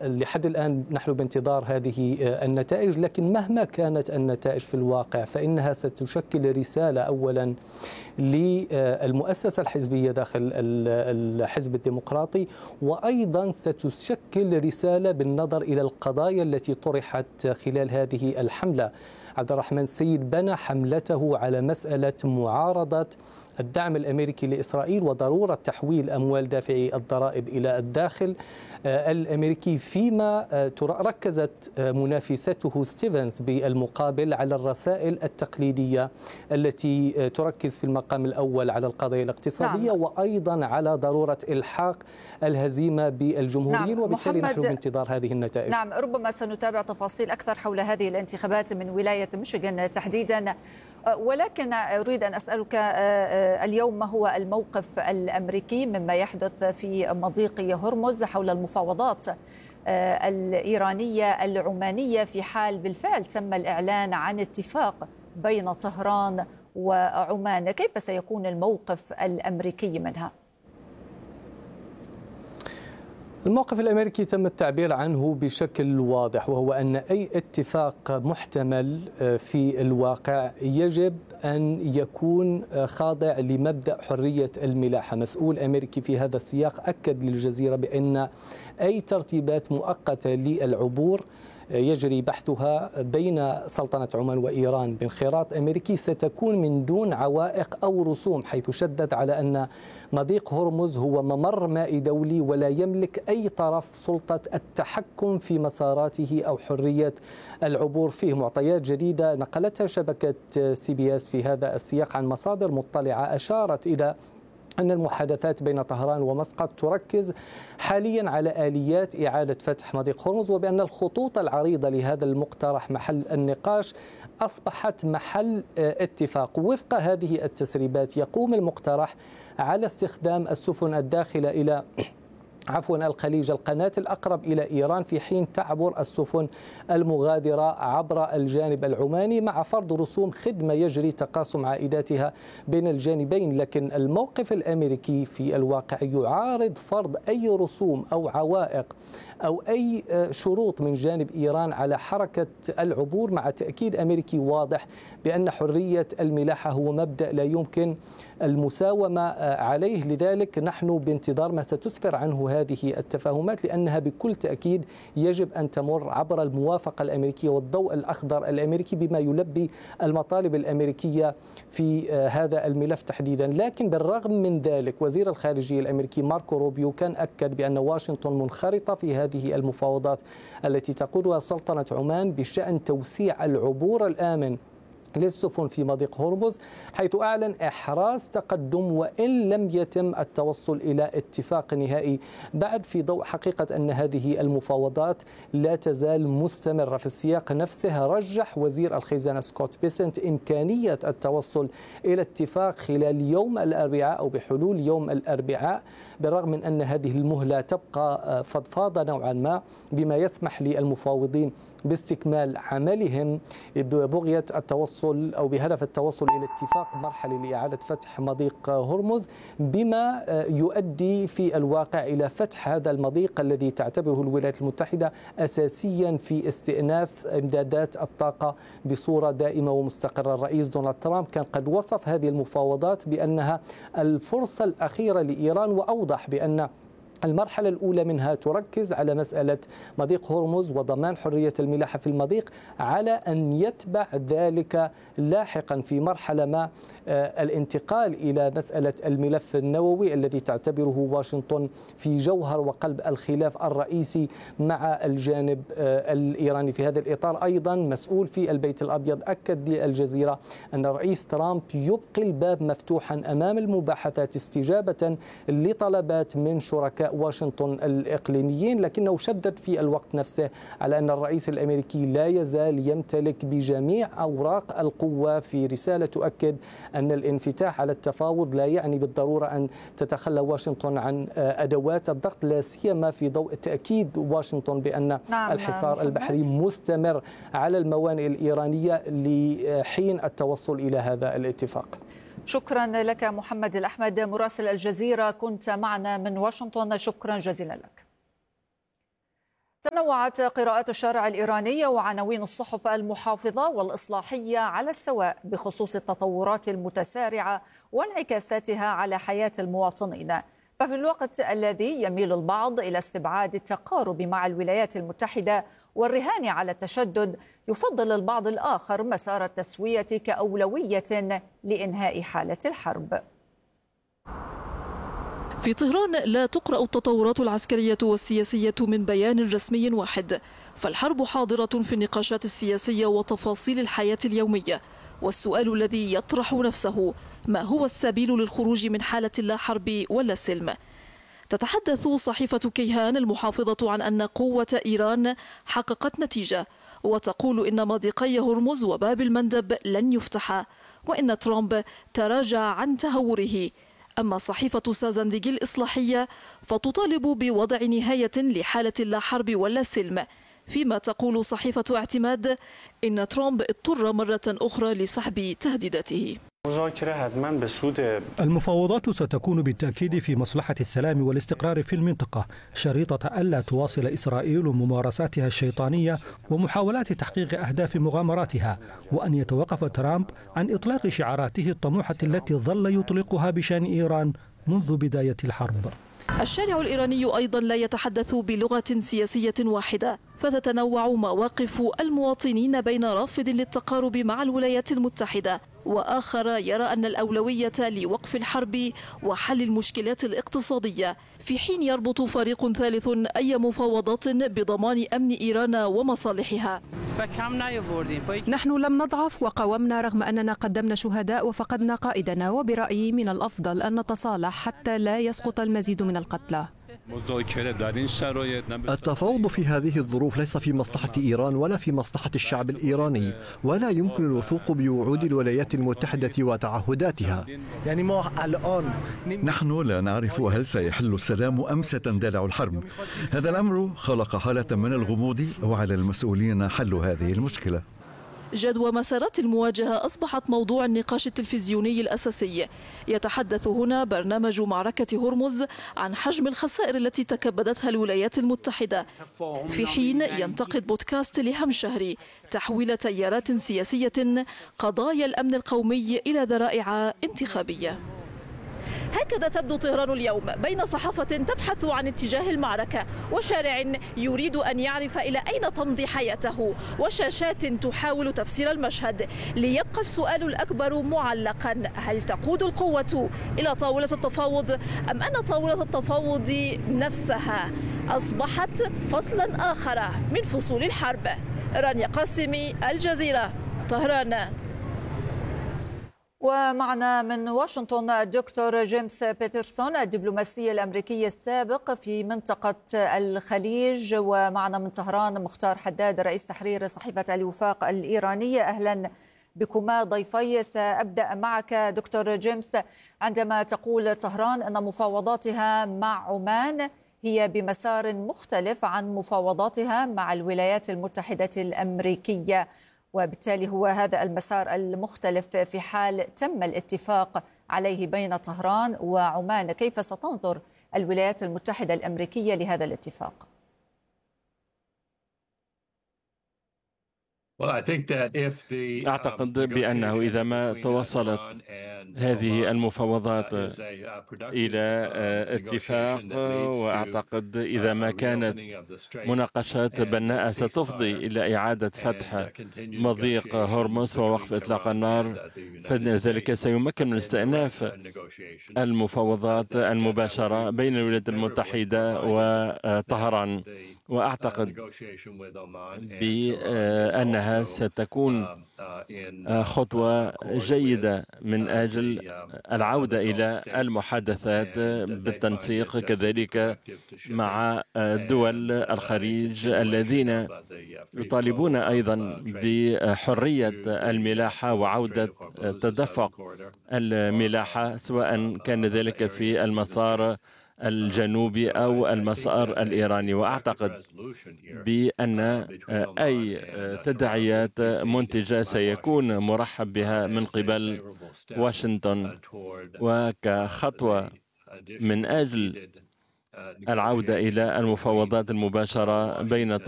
ولحد الآن نحن بانتظار هذه النتائج، لكن مهما كانت النتائج في الواقع فإنها ستشكل رسالة أولا للمؤسسة الحزبية داخل الحزب الديمقراطي، وأيضا ستشكل رسالة بالنظر إلى القضايا التي طرحت خلال هذه الحملة. عبد الرحمن السيد بنى حملته على مسألة معارضة الدعم الأمريكي لإسرائيل وضرورة تحويل أموال دافعي الضرائب إلى الداخل الأمريكي، فيما ركزت منافسته ستيفنز بالمقابل على الرسائل التقليدية التي تركز في المقام الأول على القضايا الاقتصادية، نعم. وأيضا على ضرورة إلحاق الهزيمة بالجمهوريين، نعم. وبالتالي نحن بانتظار هذه النتائج. نعم، ربما سنتابع تفاصيل أكثر حول هذه الانتخابات من ولاية ميشيغان تحديدا، ولكن أريد أن أسألك اليوم ما هو الموقف الأمريكي مما يحدث في مضيق هرمز حول المفاوضات الإيرانية العمانية، في حال بالفعل تم الإعلان عن اتفاق بين طهران وعمان؟ كيف سيكون الموقف الأمريكي منها؟ الموقف الأمريكي تم التعبير عنه بشكل واضح، وهو أن أي اتفاق محتمل في الواقع يجب أن يكون خاضع لمبدأ حرية الملاحة. مسؤول أمريكي في هذا السياق أكد للجزيرة بأن أي ترتيبات مؤقتة للعبور يجري بحثها بين سلطنة عمان وإيران بانخراط أمريكي ستكون من دون عوائق أو رسوم، حيث شدد على أن مضيق هرمز هو ممر مائي دولي ولا يملك أي طرف سلطة التحكم في مساراته أو حرية العبور فيه. معطيات جديدة نقلتها شبكة CBS في هذا السياق عن مصادر مطلعة أشارت إلى أن المحادثات بين طهران ومسقط تركز حاليا على آليات إعادة فتح مضيق هرمز، وبأن الخطوط العريضة لهذا المقترح محل النقاش أصبحت محل اتفاق. وفق هذه التسريبات يقوم المقترح على استخدام السفن الداخلة إلى الخليج القناة الأقرب إلى إيران، في حين تعبر السفن المغادرة عبر الجانب العماني مع فرض رسوم خدمة يجري تقاسم عائداتها بين الجانبين. لكن الموقف الأمريكي في الواقع يعارض فرض أي رسوم أو عوائق أو أي شروط من جانب إيران على حركة العبور، مع تأكيد أمريكي واضح بأن حرية الملاحة هو مبدأ لا يمكن المساومة عليه. لذلك نحن بانتظار ما ستسفر عنه هذه التفاهمات، لأنها بكل تأكيد يجب أن تمر عبر الموافقة الأمريكية والضوء الأخضر الأمريكي بما يلبي المطالب الأمريكية في هذا الملف تحديدا. لكن بالرغم من ذلك وزير الخارجية الأمريكي ماركو روبيو كان أكد بأن واشنطن منخرطة في هذه المفاوضات التي تقودها سلطنة عمان بشأن توسيع العبور الآمن للسفن في مضيق هرمز، حيث أعلن إحراز تقدم وإن لم يتم التوصل إلى اتفاق نهائي بعد، في ضوء حقيقة أن هذه المفاوضات لا تزال مستمرة. في السياق نفسه رجح وزير الخزانة سكوت بيسنت إمكانية التوصل إلى اتفاق خلال يوم الأربعاء أو بحلول يوم الأربعاء، بالرغم من أن هذه المهلة تبقى فضفاضة نوعا ما، بما يسمح للمفاوضين باستكمال عملهم ببغية التوصل أو بهدف التوصل إلى اتفاق مرحلي لإعادة فتح مضيق هرمز، بما يؤدي في الواقع إلى فتح هذا المضيق الذي تعتبره الولايات المتحدة أساسيا في استئناف إمدادات الطاقة بصورة دائمة ومستقرة. الرئيس دونالد ترامب كان قد وصف هذه المفاوضات بأنها الفرصة الأخيرة لإيران، وأوضح بأن المرحلة الأولى منها تركز على مسألة مضيق هرمز وضمان حرية الملاحة في المضيق، على أن يتبع ذلك لاحقا في مرحلة ما الانتقال إلى مسألة الملف النووي الذي تعتبره واشنطن في جوهر وقلب الخلاف الرئيسي مع الجانب الإيراني. في هذا الإطار أيضا مسؤول في البيت الأبيض أكد للجزيرة أن الرئيس ترامب يبقي الباب مفتوحا أمام المباحثات استجابة لطلبات من شركاء واشنطن الإقليميين، لكنه شدد في الوقت نفسه على أن الرئيس الأمريكي لا يزال يمتلك بجميع أوراق القوة، في رسالة تؤكد أن الانفتاح على التفاوض لا يعني بالضرورة أن تتخلى واشنطن عن أدوات الضغط، لا سيما في ضوء تأكيد واشنطن بأن الحصار البحري مستمر على الموانئ الإيرانية لحين التوصل إلى هذا الاتفاق. شكرا لك محمد الأحمد مراسل الجزيرة، كنت معنا من واشنطن، شكرا جزيلا لك. تنوعت قراءات الشارع الإيراني وعناوين الصحف المحافظة والإصلاحية على السواء بخصوص التطورات المتسارعة وانعكاساتها على حياة المواطنين. ففي الوقت الذي يميل البعض إلى استبعاد التقارب مع الولايات المتحدة والرهان على التشدد، يفضل البعض الآخر مسار التسوية كأولوية لإنهاء حالة الحرب. في طهران لا تقرأ التطورات العسكرية والسياسية من بيان رسمي واحد، فالحرب حاضرة في النقاشات السياسية وتفاصيل الحياة اليومية. والسؤال الذي يطرح نفسه: ما هو السبيل للخروج من حالة لا حرب ولا سلم؟ تتحدث صحيفة كيهان المحافظة عن أن قوة إيران حققت نتيجة، وتقول إن مضيقي هرمز وباب المندب لن يفتحا، وإن ترامب تراجع عن تهوره. أما صحيفة سازندجي الإصلاحية فتطالب بوضع نهاية لحالة لا حرب ولا سلم، فيما تقول صحيفة اعتماد إن ترامب اضطر مرة أخرى لسحب تهديداته. المفاوضات ستكون بالتأكيد في مصلحة السلام والاستقرار في المنطقة، شريطة ألا تواصل إسرائيل ممارساتها الشيطانية ومحاولات تحقيق أهداف مغامراتها، وأن يتوقف ترامب عن إطلاق شعاراته الطموحة التي ظل يطلقها بشأن إيران منذ بداية الحرب. الشارع الإيراني أيضا لا يتحدث بلغة سياسية واحدة، فتتنوع مواقف المواطنين بين رافض للتقارب مع الولايات المتحدة وآخر يرى أن الأولوية لوقف الحرب وحل المشكلات الاقتصادية، في حين يربط فريق ثالث أي مفاوضات بضمان أمن إيران ومصالحها. نحن لم نضعف وقاومنا رغم أننا قدمنا شهداء وفقدنا قائدنا، وبرأيي من الأفضل أن نتصالح حتى لا يسقط المزيد من القتلى. التفاوض في هذه الظروف ليس في مصلحة إيران ولا في مصلحة الشعب الإيراني، ولا يمكن الوثوق بوعود الولايات المتحدة وتعهداتها. نحن لا نعرف هل سيحل السلام أم ستندلع الحرب. هذا الأمر خلق حالة من الغموض، وعلى المسؤولين حل هذه المشكلة. جدوى مسارات المواجهة أصبحت موضوع النقاش التلفزيوني الأساسي. يتحدث هنا برنامج معركة هرمز عن حجم الخسائر التي تكبدتها الولايات المتحدة، في حين ينتقد بودكاست لهم شهري تحويل تيارات سياسية قضايا الأمن القومي إلى ذرائع انتخابية. هكذا تبدو طهران اليوم، بين صحافة تبحث عن اتجاه المعركة وشارع يريد أن يعرف إلى أين تمضي حياته، وشاشات تحاول تفسير المشهد. ليبقى السؤال الأكبر معلقا: هل تقود القوة إلى طاولة التفاوض، أم أن طاولة التفاوض نفسها أصبحت فصلا آخر من فصول الحرب؟ رانيا قاسمي، الجزيرة، طهران. ومعنا من واشنطن الدكتور جيمس بيترسون الدبلوماسي الأمريكي السابق في منطقة الخليج، ومعنا من طهران مختار حداد رئيس تحرير صحيفة الوفاق الإيرانية. أهلا بكما ضيفي. سأبدأ معك دكتور جيمس. عندما تقول طهران أن مفاوضاتها مع عمان هي بمسار مختلف عن مفاوضاتها مع الولايات المتحدة الأمريكية، وبالتالي هو هذا المسار المختلف في حال تم الاتفاق عليه بين طهران وعمان، كيف ستنظر الولايات المتحدة الأمريكية لهذا الاتفاق؟ أعتقد بأنه إذا ما توصلت هذه المفاوضات إلى اتفاق، وأعتقد إذا ما كانت مناقشات بناءة ستفضي إلى إعادة فتح مضيق هرمز ووقف إطلاق النار، فإن ذلك سيمكن من استئناف المفاوضات المباشرة بين الولايات المتحدة وطهران. وأعتقد بأنها ستكون خطوة جيدة من أجل العودة إلى المحادثات بالتنسيق كذلك مع دول الخليج الذين يطالبون أيضا بحرية الملاحة وعودة تدفق الملاحة، سواء كان ذلك في المسار الجنوبي أو المسار الإيراني. وأعتقد بأن أي تداعيات منتجة سيكون مرحب بها من قبل واشنطن، وكخطوة من أجل العودة إلى المفاوضات المباشرة بين